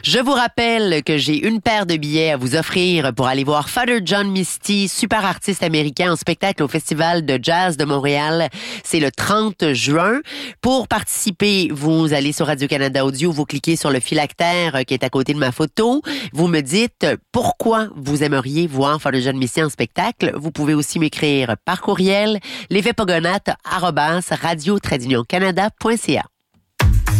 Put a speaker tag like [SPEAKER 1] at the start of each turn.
[SPEAKER 1] Je vous rappelle que j'ai une paire de billets à vous offrir pour aller voir Father John Misty, super artiste américain en spectacle au Festival de Jazz de Montréal. C'est le 30 juin. Pour participer, vous allez sur Radio-Canada Audio, vous cliquez sur le phylactère qui est à côté de ma photo. Vous me dites pourquoi vous aimeriez voir Father John Misty en spectacle. Vous pouvez aussi m'écrire par courriel, levetpogonat@radio-canada.ca.